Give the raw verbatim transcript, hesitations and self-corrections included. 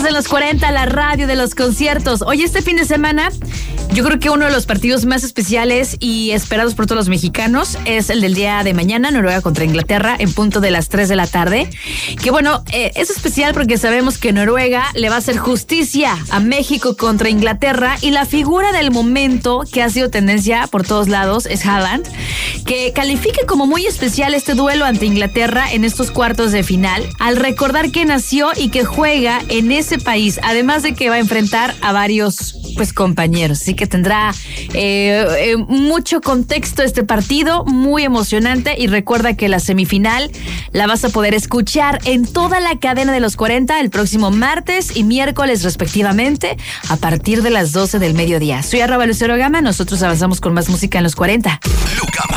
en los cuarenta, la radio de los conciertos. Hoy este fin de semana, yo creo que uno de los partidos más especiales y esperados por todos los mexicanos es el del día de mañana, Noruega contra Inglaterra, en punto de las tres de la tarde. Que bueno, eh, es especial porque sabemos que Noruega le va a hacer justicia a México contra Inglaterra, y la figura del momento que ha sido tendencia por todos lados es Haaland, que califica como muy especial este duelo ante Inglaterra en estos cuartos de final, al recordar que nació y que juega en ese país, además de que va a enfrentar a varios pues compañeros, así que tendrá eh, eh, mucho contexto este partido, muy emocionante. Y recuerda que la semifinal la vas a poder escuchar en toda la cadena de los cuarenta el próximo martes y miércoles respectivamente a partir de las doce del mediodía. Soy arroba Lucero Gama, nosotros avanzamos con más música en los cuarenta. Lucama.